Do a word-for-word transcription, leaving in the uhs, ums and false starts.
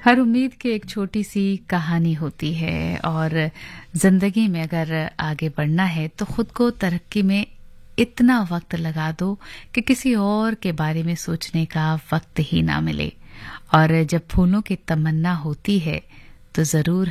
हर उम्मीद की एक छोटी सी कहानी होती है और जिंदगी में अगर आगे बढ़ना है तो खुद को तरक्की में इतना वक्त लगा दो कि किसी और के बारे में सोचने का वक्त ही ना मिले। और जब फूलों की तमन्ना होती है तो जरूर